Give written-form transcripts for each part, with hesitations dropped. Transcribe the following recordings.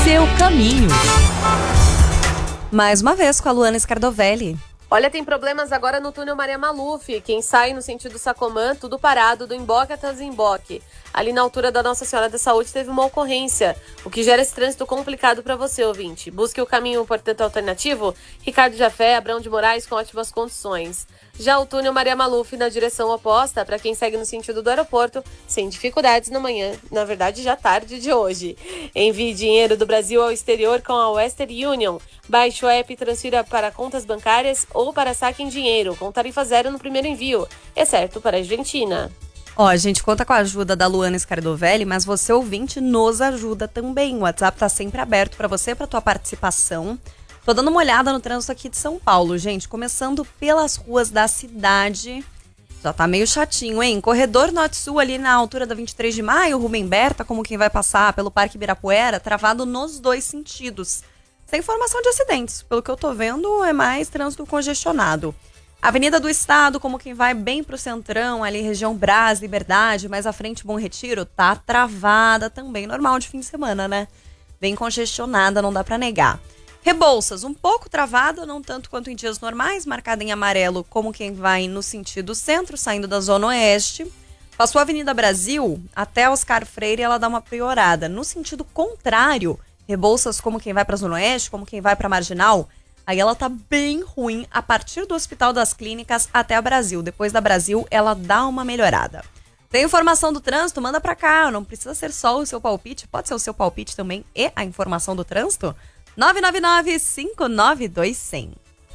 seu caminho. Mais uma vez com a Luana Scardovelli. Olha, tem problemas agora no túnel Maria Maluf. Quem sai no sentido Sacomã, tudo parado, do Emboque até o Desemboque. Ali na altura da Nossa Senhora da Saúde teve uma ocorrência, o que gera esse trânsito complicado para você, ouvinte. Busque o caminho, portanto, alternativo. Ricardo Jafé, Abrão de Moraes, com ótimas condições. Já o túnel Maria Maluf na direção oposta, para quem segue no sentido do aeroporto, sem dificuldades na manhã, na verdade já tarde de hoje. Envie dinheiro do Brasil ao exterior com a Western Union. Baixe o app e transfira para contas bancárias ou para saque em dinheiro, com tarifa zero no primeiro envio, exceto para a Argentina. Ó, a gente conta com a ajuda da Luana Scardovelli, mas você, ouvinte, nos ajuda também. O WhatsApp tá sempre aberto para você, para tua participação. Tô dando uma olhada no trânsito aqui de São Paulo, gente. Começando pelas ruas da cidade. Já tá meio chatinho, hein? Corredor Norte-Sul ali na altura da 23 de maio, Rubem Berta, como quem vai passar pelo Parque Ibirapuera, travado nos dois sentidos. Sem informação de acidentes. Pelo que eu tô vendo, é mais trânsito congestionado. Avenida do Estado, como quem vai bem pro centrão, ali região Brás, Liberdade, mais à frente Bom Retiro, tá travada também. Normal de fim de semana, né? Bem congestionada, não dá pra negar. Rebouças, um pouco travada, não tanto quanto em dias normais, marcada em amarelo, como quem vai no sentido centro, saindo da Zona Oeste. Passou a Avenida Brasil, até Oscar Freire, ela dá uma piorada. No sentido contrário, Rebouças, como quem vai pra Zona Oeste, como quem vai pra Marginal, aí ela tá bem ruim a partir do Hospital das Clínicas até a Brasil. Depois da Brasil, ela dá uma melhorada. Tem informação do trânsito? Manda pra cá. Não precisa ser só o seu palpite, pode ser o seu palpite também e a informação do trânsito. 999-592-100.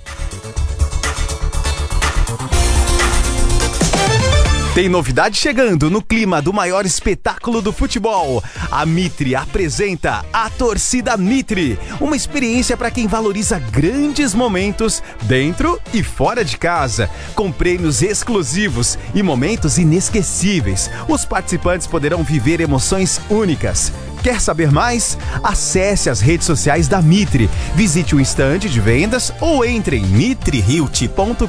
Tem novidade chegando no clima do maior espetáculo do futebol. A Mitre apresenta a Torcida Mitre, uma experiência para quem valoriza grandes momentos dentro e fora de casa, com prêmios exclusivos e momentos inesquecíveis. Os participantes poderão viver emoções únicas. Quer saber mais? Acesse as redes sociais da Mitre, visite o estande de vendas ou entre em mitrihilt.com.br.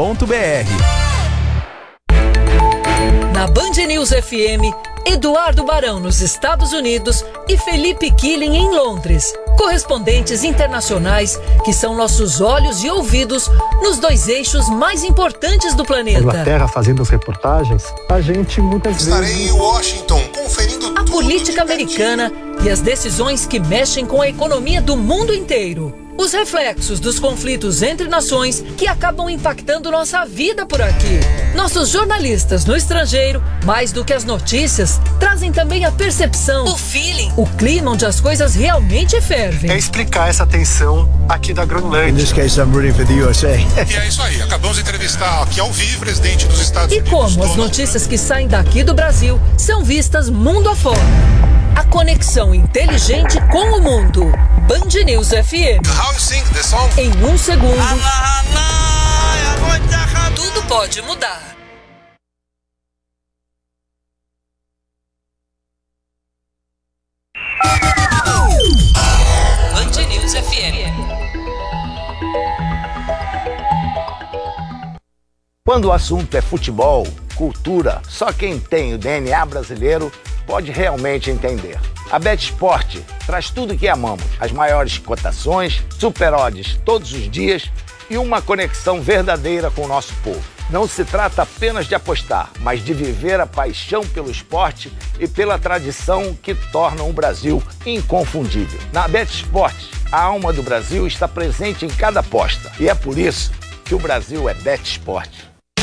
Na Band News FM, Eduardo Barão nos Estados Unidos e Felipe Killing em Londres. Correspondentes internacionais que são nossos olhos e ouvidos nos dois eixos mais importantes do planeta. Inglaterra fazendo as reportagens, a gente muitas vezes... Estarei em Washington conferindo a política americana e as decisões que mexem com a economia do mundo inteiro. Os reflexos dos conflitos entre nações que acabam impactando nossa vida por aqui. Nossos jornalistas no estrangeiro, mais do que as notícias, trazem também a percepção, o feeling, o clima onde as coisas realmente fervem. É explicar essa tensão aqui da Groenlândia. In this case, I'm rooting for the USA. E é isso aí, acabamos de entrevistar aqui ao vivo o presidente dos Estados Unidos. E como as notícias que saem daqui do Brasil são vistas mundo afora. A conexão inteligente com o mundo. Band News FM. How you sing the song? Em um segundo, tudo pode mudar. Band News FM. Quando o assunto é futebol, cultura, só quem tem o DNA brasileiro pode realmente entender. A BetSport traz tudo que amamos, as maiores cotações, super odds todos os dias e uma conexão verdadeira com o nosso povo. Não se trata apenas de apostar, mas de viver a paixão pelo esporte e pela tradição que tornam o Brasil inconfundível. Na BetSport, a alma do Brasil está presente em cada aposta e é por isso que o Brasil é BetSport.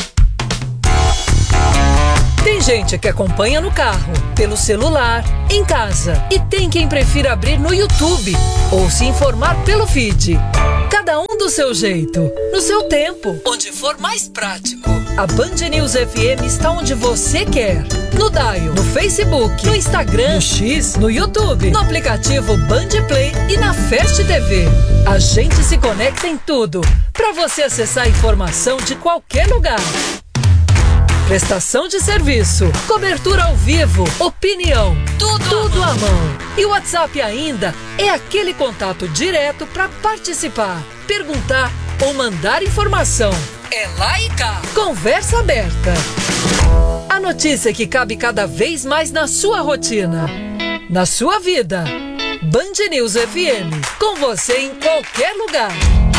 Tem gente que acompanha no carro, pelo celular, em casa. E tem quem prefira abrir no YouTube ou se informar pelo feed. Cada um do seu jeito, no seu tempo, onde for mais prático. A Band News FM está onde você quer. No Dial, no Facebook, no Instagram, no X, no YouTube, no aplicativo Band Play e na Fast TV. A gente se conecta em tudo, para você acessar a informação de qualquer lugar. Prestação de serviço, cobertura ao vivo, opinião, tudo à mão. E o WhatsApp ainda é aquele contato direto para participar, perguntar ou mandar informação. É lá e cá. Conversa aberta. A notícia que cabe cada vez mais na sua rotina, na sua vida. Band News FM, com você em qualquer lugar.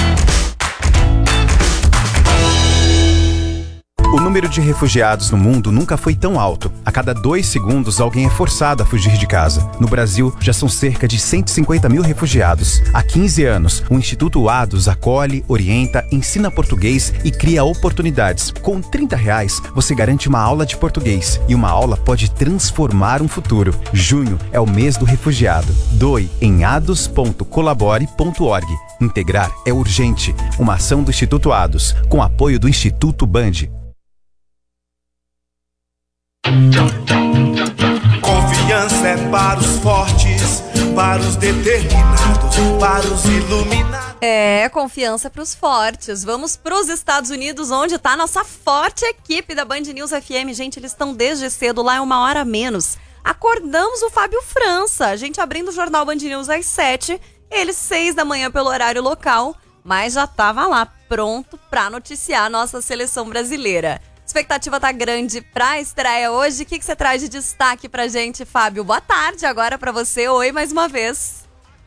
O número de refugiados no mundo nunca foi tão alto. A cada 2 segundos, alguém é forçado a fugir de casa. No Brasil, já são cerca de 150 mil refugiados. Há 15 anos, o Instituto ADOS acolhe, orienta, ensina português e cria oportunidades. Com R$30, você garante uma aula de português. E uma aula pode transformar um futuro. Junho é o mês do refugiado. Doe em ados.colabore.org. Integrar é urgente. Uma ação do Instituto ADOS, com apoio do Instituto Band. Confiança é para os fortes, para os determinados, para os iluminados. Confiança para os fortes. Vamos para os Estados Unidos, onde está a nossa forte equipe da Band News FM. Gente, eles estão desde cedo lá, é 1 hora a menos. Acordamos o Fábio França, a gente abrindo o Jornal Band News às 7, ele 6 da manhã pelo horário local, mas já estava lá, pronto para noticiar a nossa seleção brasileira. A expectativa tá grande pra estreia hoje. O que você traz de destaque pra gente, Fábio? Boa tarde agora pra você. Oi, mais uma vez.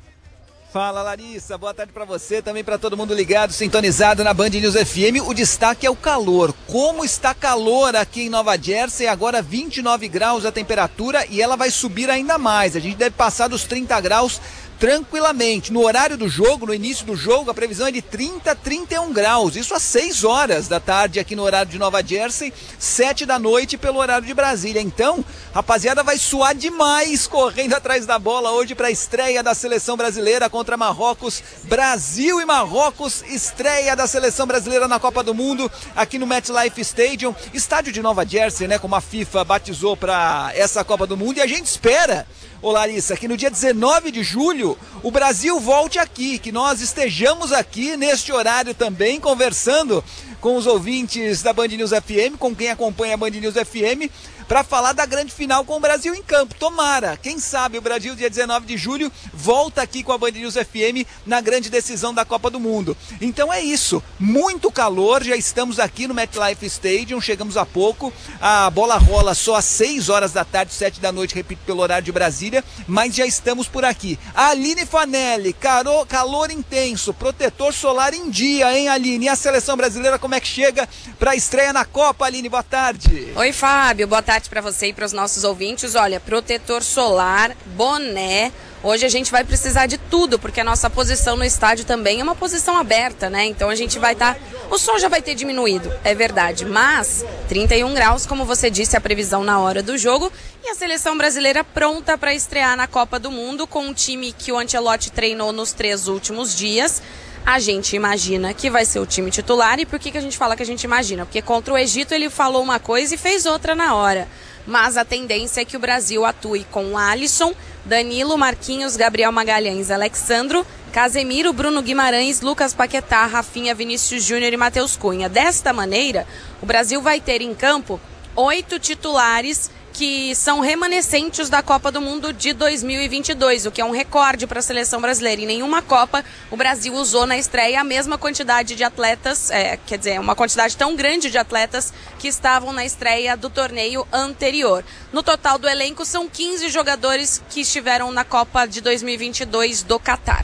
Fala, Larissa. Boa tarde pra você, também pra todo mundo ligado, sintonizado na Band News FM. O destaque é o calor. Como está calor aqui em Nova Jersey, agora 29 graus a temperatura e ela vai subir ainda mais. A gente deve passar dos 30 graus tranquilamente. No horário do jogo, no início do jogo, a previsão é de 30, 31 graus. Isso às 6 horas da tarde aqui no horário de Nova Jersey, 7 da noite pelo horário de Brasília. Então, rapaziada, vai suar demais correndo atrás da bola hoje para a estreia da seleção brasileira contra Marrocos. Brasil e Marrocos, estreia da seleção brasileira na Copa do Mundo aqui no MetLife Stadium, estádio de Nova Jersey, né, como a FIFA batizou para essa Copa do Mundo. E a gente espera, ô Larissa, que no dia 19 de julho o Brasil volte aqui, que nós estejamos aqui neste horário também conversando com os ouvintes da Band News FM, com quem acompanha a Band News FM, para falar da grande final com o Brasil em campo. Tomara, quem sabe o Brasil dia 19 de julho volta aqui com a Band News FM na grande decisão da Copa do Mundo. Então é isso, muito calor, já estamos aqui no MetLife Stadium, chegamos há pouco, a bola rola só às 6 horas da tarde, 7 da noite, repito, pelo horário de Brasília, mas já estamos por aqui. Aline Fanelli, calor intenso, protetor solar em dia, hein, Aline? E a seleção brasileira, como é que chega para a estreia na Copa, Aline? Boa tarde. Oi, Fábio, boa tarde para você e para os nossos ouvintes. Olha, protetor solar, boné. Hoje a gente vai precisar de tudo, porque a nossa posição no estádio também é uma posição aberta, né? Então a gente vai estar... O sol já vai ter diminuído, é verdade, mas 31 graus, como você disse, a previsão na hora do jogo. E a seleção brasileira pronta para estrear na Copa do Mundo com um time que o Ancelotti treinou nos 3 últimos dias. A gente imagina que vai ser o time titular. E por que a gente fala que a gente imagina? Porque contra o Egito ele falou uma coisa e fez outra na hora. Mas a tendência é que o Brasil atue com Alisson, Danilo, Marquinhos, Gabriel Magalhães, Alexandro, Casemiro, Bruno Guimarães, Lucas Paquetá, Rafinha, Vinícius Júnior e Matheus Cunha. Desta maneira, o Brasil vai ter em campo 8 titulares que são remanescentes da Copa do Mundo de 2022, o que é um recorde para a seleção brasileira. Em nenhuma Copa o Brasil usou na estreia a mesma quantidade de atletas, quer dizer, uma quantidade tão grande de atletas que estavam na estreia do torneio anterior. No total do elenco são 15 jogadores que estiveram na Copa de 2022 do Catar.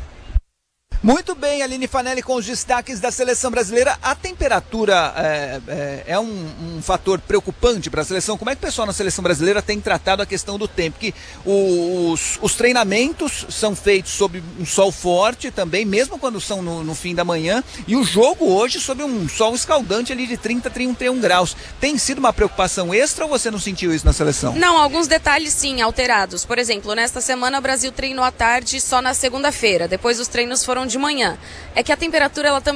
Muito bem, Aline Fanelli com os destaques da seleção brasileira. A temperatura é um fator preocupante para a seleção. Como é que o pessoal na seleção brasileira tem tratado a questão do tempo? Que os treinamentos são feitos sob um sol forte também, mesmo quando são no fim da manhã, e o jogo hoje sob um sol escaldante ali de 30, 31 graus. Tem sido uma preocupação extra ou você não sentiu isso na seleção? Não, alguns detalhes sim, alterados. Por exemplo, nesta semana o Brasil treinou à tarde só na segunda-feira, depois os treinos foram de manhã. É que a temperatura ela também